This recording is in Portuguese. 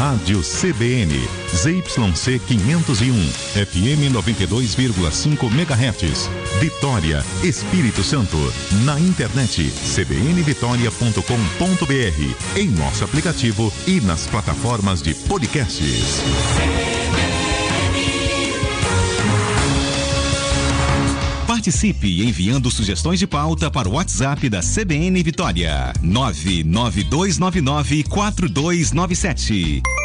Rádio CBN, ZYC 501, FM 92,5 MHz, Vitória, Espírito Santo. Na internet, cbnvitoria.com.br, em nosso aplicativo e nas plataformas de podcasts. Participe enviando sugestões de pauta para o WhatsApp da CBN Vitória, 992994297.